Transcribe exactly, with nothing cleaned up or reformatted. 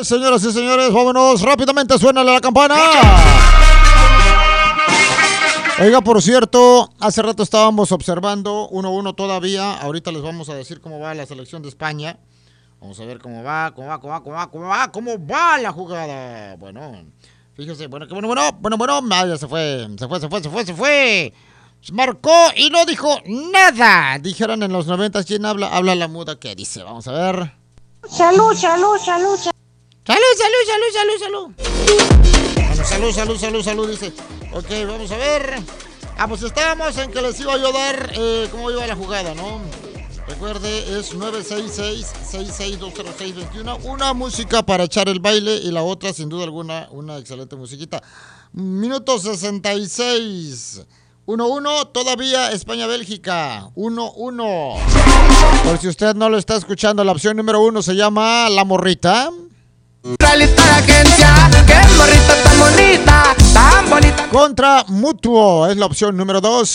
Señoras y señores, vámonos rápidamente, suénale la campana. Oiga, por cierto, hace rato estábamos observando uno a uno todavía. Ahorita les vamos a decir cómo va la selección de España. Vamos a ver cómo va, cómo va, cómo va, cómo va, cómo va, cómo va la jugada. Bueno, fíjese, bueno, que bueno, bueno, bueno, bueno, ah, ya se fue, se fue, se fue, se fue, se fue. Marcó y no dijo nada. Dijeron en los noventas, ¿quién habla? Habla la muda. ¿Qué dice? Vamos a ver. Salud, salud, salud, salud. Salud, salud, salud, salud, salud. Bueno, salud, salud, salud, salud, dice. Ok, vamos a ver. Ah, pues estábamos en que les iba yo a dar eh, cómo iba la jugada, ¿no? Recuerde, es nueve seis seis, seis seis dos cero seis dos uno. Una música para echar el baile y la otra, sin duda alguna, una excelente musiquita. Minuto sesenta y seis. uno uno, todavía España-Bélgica. uno uno. Por si usted no lo está escuchando, la opción número uno se llama La Morrita. Realista de agencia, qué morrita tan bonita, tan bonita. Contra Mutuo es la opción número dos.